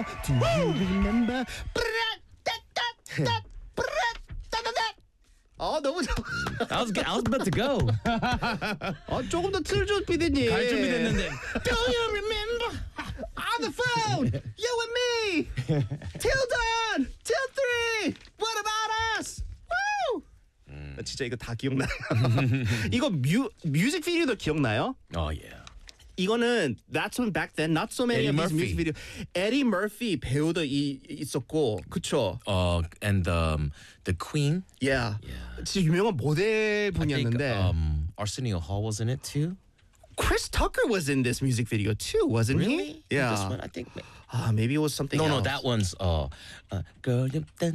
Do you remember? 너무 좋아. I was about to go. 조금 더 틀죠, PD님. 갈 준비됐는데. Do you remember? On the phone, you and me, till dawn, till 3. What about us? Woo! 진짜 이거 다 기억나요. 이거 뮤직비디오도 기억나요? Oh yeah. 이거는 That's when back then not so many Eddie of these Murphy. music video. 에디 머피 배우도 있었고, 그쵸? And the Queen. Yeah. 진짜 유명한 모델 I think 분이었는데. Arsenio Hall was in it too. Chris Tucker was in this music video too, wasn't Really? he? Yeah. This one, I think. Maybe it was something No, else. that one's girl.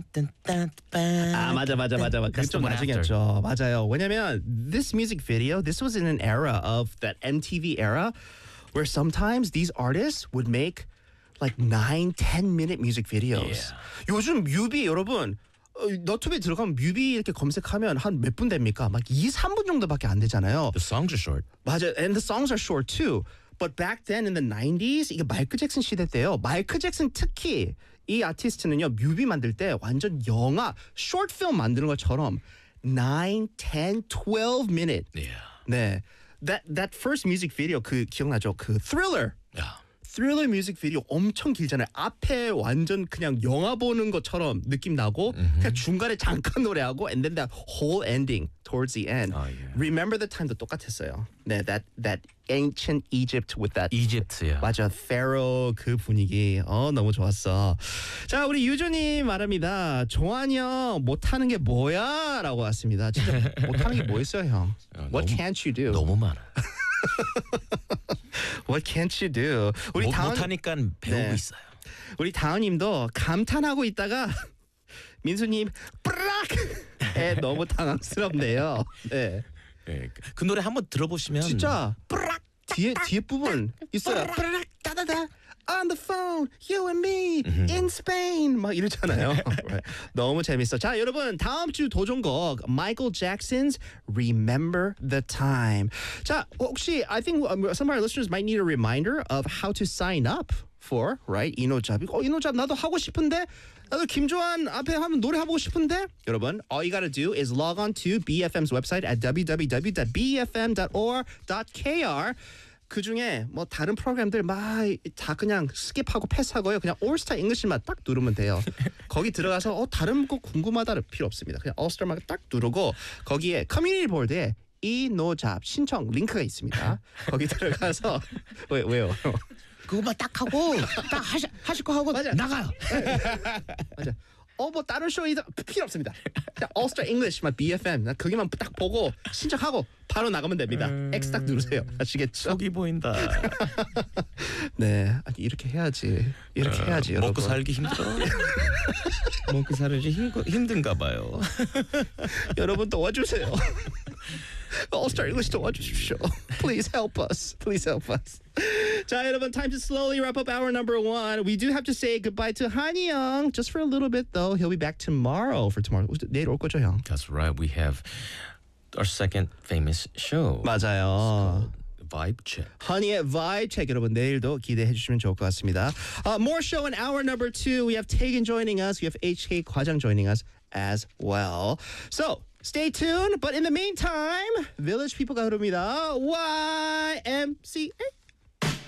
맞아. 그게 좀 one 나중이었죠. 맞아요. 왜냐면 this music video, this was in an era of that MTV era where sometimes these artists would make like 9-10 minute music videos. 요즘 뮤비 여러분 너튜브에 들어가면 뮤비 이렇게 검색하면 한 몇 분 됩니까? 막 2-3분 정도밖에 안 되잖아요. The songs are short. 맞아. And the songs are short too. But back then in the 90s 이게 마이클 잭슨 시대 때요. 마이클 잭슨 특히 이 아티스트는요. 뮤비 만들 때 완전 영화 short film 만드는 것처럼 9, 10, 12 minute. Yeah. 네. That first music video 그 기억나죠? 그 Thriller. Yeah. Thriller music video 엄청 길잖아요. 앞에 완전 그냥 영화 보는 것처럼 느낌 나고 그냥 중간에 잠깐 노래하고 and then that whole ending towards the end. Oh, yeah. Remember the time도 똑같았어요. 네, that ancient Egypt with that Egypt. Yeah. 맞아, Pharaoh 그 분위기 너무 좋았어. 자, 우리 유주님 말합니다. 종환이 형 못하는 게 뭐야? 라고 왔습니다. 진짜 못하는 게 뭐 있어요, 형? What can't you do? 너무 많아. What can't you do? 우리 못하니까 배우고 네. 있어요. 우리 다은님도 감탄하고 있다가 민수님 뿌락 너무 당황스럽네요. 네, 네, 그 노래 한번 들어보시면 진짜 뿌락 뒤에 부분 있어요. 뿌락 따다다 on the phone, you and me in Spain 막 이러잖아요. 너무 재밌어. 자, 여러분 다음 주 도전곡 Michael Jackson's Remember the Time. 자, 혹시 I think some of our listeners might need a reminder of how to sign up for right 이노잡. 이노잡 나도 하고 싶은데 나도 김조한 앞에 하면 노래 해보고 싶은데 여러분 all you gotta do is log on to BFM's website at www.bfm.or.kr. 그 중에 뭐 다른 프로그램들 막 다 그냥 스킵하고 패스하고요. 그냥 올스타 잉글리시만 딱 누르면 돼요. 거기 들어가서 다른 거 궁금하다는 필요 없습니다. 그냥 올스타만 딱 누르고 거기에 커뮤니티 보드에 이노잡 신청 링크가 있습니다. 거기 들어가서 왜요? 그거만 딱 하고 딱 하실 거 하고 맞아. 나가요. 맞아. 뭐 다른 쇼 필요 없습니다. 그냥 올스타 잉글리시만 BFM 거기만 딱 보고 신청하고 바로 나가면 됩니다. X 딱 누르세요. 아시겠죠? 속이 보인다. 네, 아니, 이렇게 해야지. 이렇게 해야지, 여러분. 먹고 살기 힘들어. 먹고 살기 힘든가 봐요. 여러분 도와주세요. All-Star English 도와주십시오. Please help us. Please help us. 자, 여러분, time to slowly wrap up hour number 1. We do have to say goodbye to 한이 형. Just for a little bit, though. He'll be back tomorrow for tomorrow. 내일 올 거죠, 형? That's right. We have our second famous show. 맞아요. Vibe check. 허니의 Vibe Check 여러분 내일도 기대해 주시면 좋을 것 같습니다. More show in hour number 2. We have Tagan joining us. We have HK 과장 joining us as well. So stay tuned. But in the meantime, Village People가 흐릅니다. YMCA.